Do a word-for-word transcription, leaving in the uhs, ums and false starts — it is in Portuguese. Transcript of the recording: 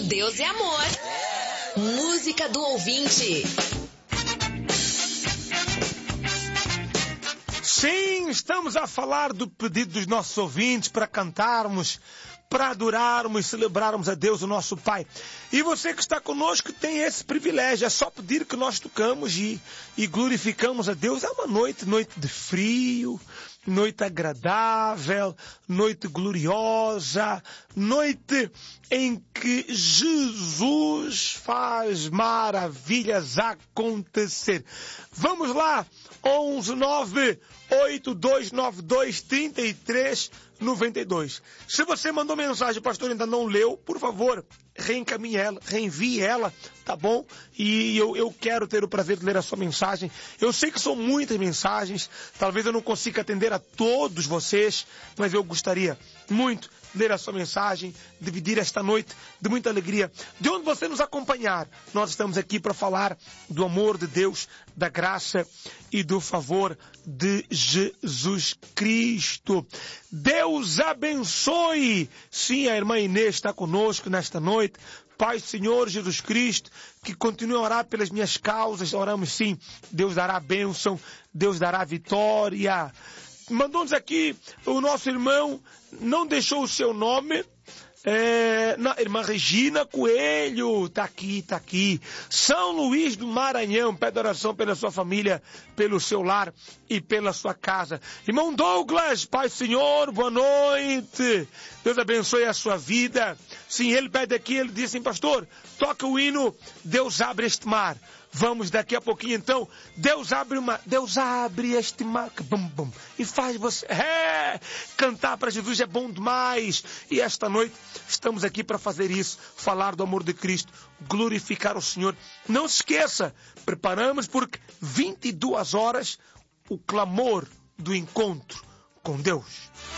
Deus é amor. Música do ouvinte. Sim, estamos a falar do pedido dos nossos ouvintes para cantarmos, para adorarmos, celebrarmos a Deus, o nosso Pai. E você que está conosco tem esse privilégio, é só pedir que nós tocamos e, e glorificamos a Deus. É uma noite, noite de frio, noite agradável, noite gloriosa, noite em que Jesus faz maravilhas acontecer. Vamos lá, onze nove oito dois nove dois três três nove dois. Se você mandou mensagem, o pastor ainda não leu, por favor, reencaminhe ela, reenvie ela, tá bom? E eu, eu quero ter o prazer de ler a sua mensagem. Eu sei que são muitas mensagens, talvez eu não consiga atender a todos vocês, mas eu gostaria muito de ler a sua mensagem, dividir esta noite de muita alegria. De onde você nos acompanhar, nós estamos aqui para falar do amor de Deus, da graça e do favor de Jesus Cristo. Deus abençoe. Sim, a irmã Inês está conosco nesta noite. Pai, Senhor Jesus Cristo, que continue a orar pelas minhas causas. Oramos sim. Deus dará a bênção, Deus dará a vitória. Mandou-nos aqui o nosso irmão, não deixou o seu nome. É, na, irmã Regina Coelho, tá aqui, tá aqui. São Luís do Maranhão, pede oração pela sua família, pelo seu lar e pela sua casa. Irmão Douglas, Pai Senhor, boa noite. Deus abençoe a sua vida. Sim, ele pede aqui, ele diz assim, pastor, toca o hino, Deus abre este mar. Vamos daqui a pouquinho então, Deus abre uma, Deus abre este mar, bum, bum, e faz você, é, cantar para Jesus é bom demais. E esta noite estamos aqui para fazer isso, falar do amor de Cristo, glorificar o Senhor. Não se esqueça, preparamos porque vinte e duas horas, o clamor do encontro com Deus.